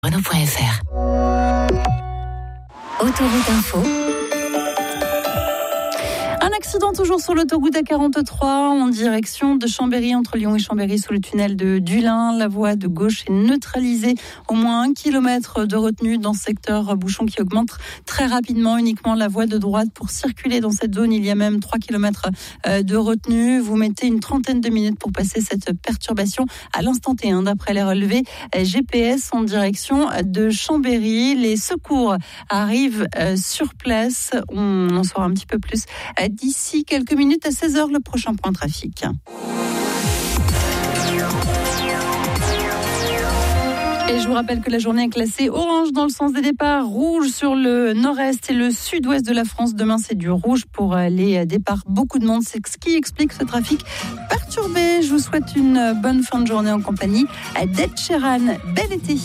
Renault.fr. Autoroute Info. Un accident toujours sur l'autoroute A43 en direction de Chambéry, entre Lyon et Chambéry, sous le tunnel de Dulin. La voie de gauche est neutralisée. Au moins 1 kilomètre de retenue dans ce secteur, bouchon qui augmente très rapidement. Uniquement la voie de droite pour circuler dans cette zone. Il y a même 3 kilomètres de retenue. Vous mettez une trentaine de minutes pour passer cette perturbation à l'instant T, d'après les relevés GPS en direction de Chambéry. Les secours arrivent sur place. On en saura un petit peu plus d'ici quelques minutes. À 16h, le prochain point trafic. Et je vous rappelle que la journée est classée orange dans le sens des départs, rouge sur le nord-est et le sud-ouest de la France. Demain, c'est du rouge pour les départs. Beaucoup de monde, c'est ce qui explique ce trafic perturbé. Je vous souhaite une bonne fin de journée en compagnie d'Ed Sheeran. Bel été.